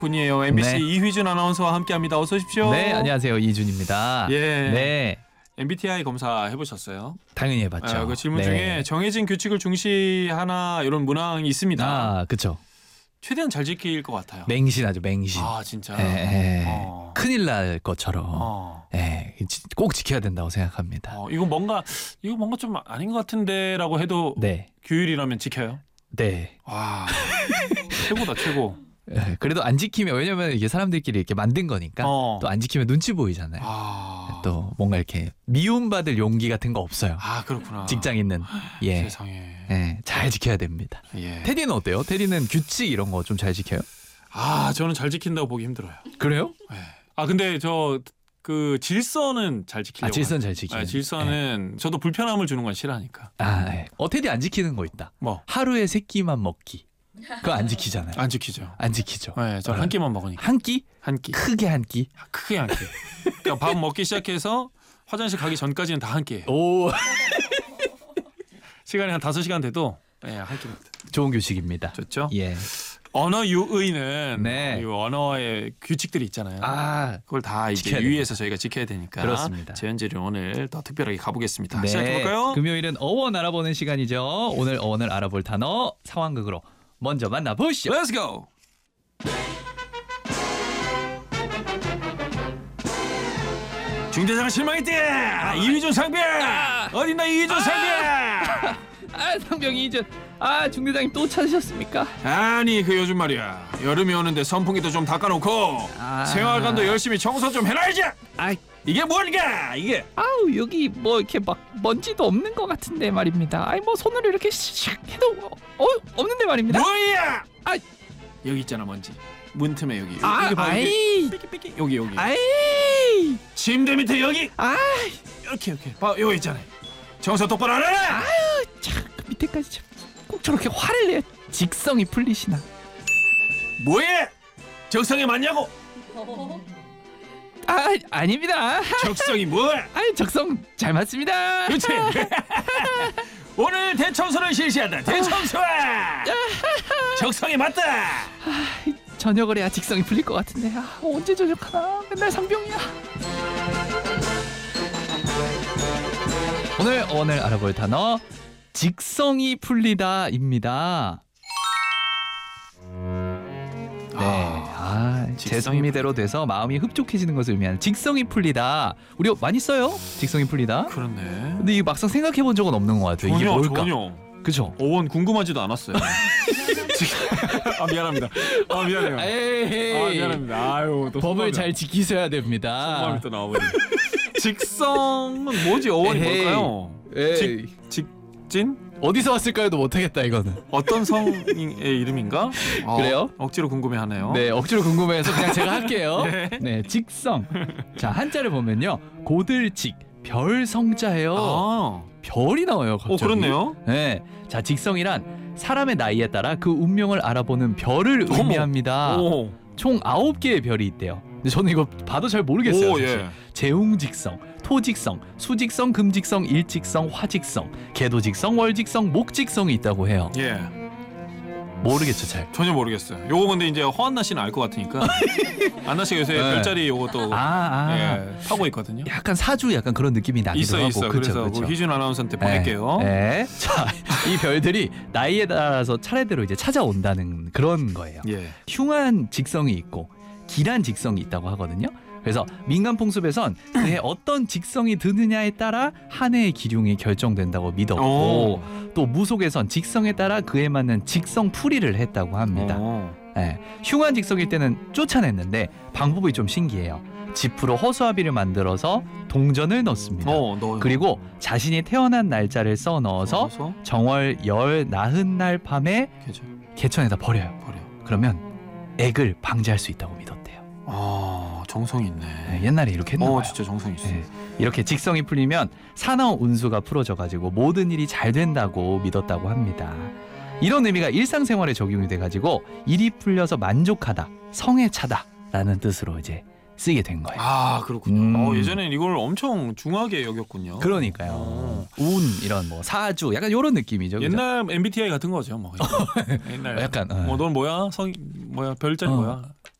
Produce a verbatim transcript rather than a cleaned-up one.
분이에요. 엠비씨 네. 이휘준 아나운서와 함께합니다. 어서 오십시오. 네, 안녕하세요. 이준입니다. 예. 네, 엠비티아이 검사 해보셨어요? 당연히 해봤죠. 아, 그 질문 네. 중에 정해진 규칙을 중시하나 이런 문항이 있습니다. 아, 그렇죠. 최대한 잘 지킬 것 같아요. 맹신하죠, 맹신. 아 진짜. 예, 예. 어. 큰일 날 것처럼 어. 예, 지- 꼭 지켜야 된다고 생각합니다. 어, 이거 뭔가 이거 뭔가 좀 아닌 것 같은데라고 해도 네, 규율이라면 지켜요? 네. 와 최고다 최고. 예, 그래도 안 지키면 왜냐면 이게 사람들끼리 이렇게 만든 거니까 어. 또 안 지키면 눈치 보이잖아요. 아. 또 뭔가 이렇게 미움받을 용기 같은 거 없어요. 아 그렇구나. 직장 있는 예, 세상에. 예, 잘 지켜야 됩니다. 예. 테디는 어때요? 테디는 규칙 이런 거 좀 잘 지켜요? 아 저는 잘 지킨다고 보기 힘들어요. 그래요? 예. 아 근데 저 그 질서는 잘 지키려고. 아, 질서는 잘 해요. 지키는. 아, 질서는 저도 불편함을 주는 건 싫어하니까. 아, 예. 어 테디 안 지키는 거 있다. 뭐? 하루에 세 끼만 먹기. 그거 안 지키잖아요. 안 지키죠. 안 지키죠. 네, 저 한 끼만 먹으니까. 한 끼? 한 끼. 크게 한 끼. 크게 한 끼. 그러니까 밥 먹기 시작해서 화장실 가기 전까지는 다 한 끼예요. 오, 시간이 한 다섯 시간 돼도 네, 한 끼입니다. 좋은 규칙입니다. 좋죠? 예. 언어 유의는 네. 이 언어의 규칙들이 있잖아요. 아, 그걸 다 이제 지켜야 유의해서 저희가 지켜야 되니까. 그렇습니다. 재현재를 오늘 더 특별하게 가보겠습니다. 네. 시작해 볼까요? 금요일은 어원 알아보는 시간이죠. 오늘 어원을 알아볼 단어 상황극으로 먼저 만나보시죠. Let's go. 중대장은 실망했대. 이휘준 상병. 어딨나 이휘준 상병. 아, 상병이 이제 아, 중대장님 또 찾으셨습니까? 아니 그 요즘 말이야 여름이 오는데 선풍기도 좀 닦아놓고 아. 생활관도 열심히 청소 좀 해놔야지. 아, 이게 뭘까 이게. 아우, 여기 뭐 이렇게 막 먼지도 없는 것 같은데 말입니다. 아니 뭐 손으로 이렇게 샥 해도 어 없는데 말입니다. 뭐야? 아. 여기 있잖아 먼지. 문틈에 여기. 아, 여기 봐, 여기. 아이, 삐끼삐끼. 여기 여기. 아이, 침대 밑에 여기. 아, 이렇게 이렇게. 봐 여기 있잖아. 청소 똑바로 안 해. 참, 그 밑에까지 참, 꼭 저렇게 화를 내요. 직성이 풀리시나? 뭐해? 적성에 맞냐고? 아, 아닙니다. 적성이 뭐야? 아, 적성 잘 맞습니다. 그렇지. 오늘 대청소를 실시한다. 대청소. 적성에 맞다. 저녁을 해야 직성이 풀릴 것 같은데 아, 언제 저녁하나? 맨날 상병이야. 오늘 오늘 알아볼 단어 직성이 풀리다입니다. 네, 아, 제 직성이 성미대로 돼서 마음이 흡족해지는 것을 의미하는 직성이 풀리다. 우리 많이 써요? 직성이 풀리다. 그렇네. 근데 이 막상 생각해 본 적은 없는 것 같아요. 이게 전혀 뭘까? 전혀. 그죠? 어원 궁금하지도 않았어요. 아 미안합니다. 아 미안해요. 에이, 아 미안합니다. 아유 또 법을 속마음이 잘 지키셔야 나- 됩니다. 속마음이 또 나와버리네. 직성은 뭐지? 어원이 에이. 뭘까요? 에이, 직 직진? 어디서 왔을까요도 못하겠다 이거는. 어떤 성의 이름인가? 어, 그래요? 억지로 궁금해하네요. 네, 억지로 궁금해서 그냥 제가 할게요. 네. 네, 직성. 자, 한자를 보면요, 고들직, 별 성자예요. 아, 별이 나와요, 갑자기. 어 그렇네요. 네, 자, 직성이란 사람의 나이에 따라 그 운명을 알아보는 별을 어머. 의미합니다. 오, 총 아홉 개의 별이 있대요. 근데 저는 이거 봐도 잘 모르겠어요. 오 사실. 예. 재웅직성, 토직성, 수직성, 금직성, 일직성, 화직성, 개도직성, 월직성, 목직성이 있다고 해요. 예. 모르겠죠, 잘. 전혀 모르겠어요. 요거 근데 이제 허한나 씨는 알 것 같으니까. 안나 씨가 요새 네. 별자리 요거 또 아, 아. 예, 타고 있거든요. 약간 사주 약간 그런 느낌이 나기도 있어 하고. 있어. 그쵸, 그래서 그쵸. 그 희준 아나운서한테 네. 보낼게요. 네. 자, 이 별들이 나이에 따라서 차례대로 이제 찾아온다는 그런 거예요. 예. 흉한 직성이 있고 길한 직성이 있다고 하거든요. 그래서 민간 풍습에선 그해 어떤 직성이 드느냐에 따라 한 해의 기륭이 결정된다고 믿었고, 오. 또 무속에선 직성에 따라 그에 맞는 직성 풀이를 했다고 합니다. 어. 예, 흉한 직성일 때는 쫓아냈는데 방법이 좀 신기해요. 지프로 허수아비를 만들어서 동전을 넣습니다. 어, 너 그리고 자신이 태어난 날짜를 써 넣어서 넣어서 정월 열 나흔 날 밤에 계절 개천에다 버려요. 버려. 그러면 액을 방지할 수 있다고 믿었대요. 아, 정성이 있네. 네, 옛날에 이렇게 했나 봐요. 어, 진짜 정성 있어. 네, 이렇게 직성이 풀리면 산허 운수가 풀어져가지고 모든 일이 잘 된다고 믿었다고 합니다. 이런 의미가 일상생활에 적용이 돼가지고 일이 풀려서 만족하다, 성에 차다라는 뜻으로 이제 쓰게 된 거예요. 아, 그렇군요. 음. 어, 예전엔 이걸 엄청 중하게 여겼군요. 그러니까요. 어. 운 이런 뭐 사주 약간 이런 느낌이죠. 그죠? 옛날 엠비티아이 같은 거죠, 뭐. 옛날. 약간 어. 뭐, 넌 뭐야? 성 뭐야? 별자리 어. 뭐야?